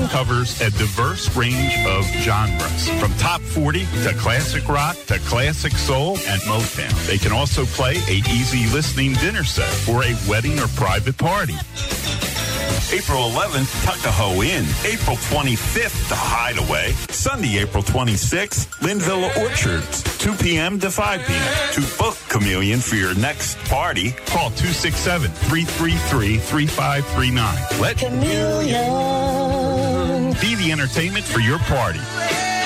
covers a diverse range of genres, from top 40 to classic rock to classic soul and Motown. They can also play a easy listening dinner set for a wedding or private party. April 11th, Tuckahoe Inn. April 25th, The Hideaway. Sunday, April 26th, Linville Orchards, 2 p.m. to 5 p.m. To book Chameleon for your next party, call 267-333-3539. Let Chameleon be the entertainment for your party.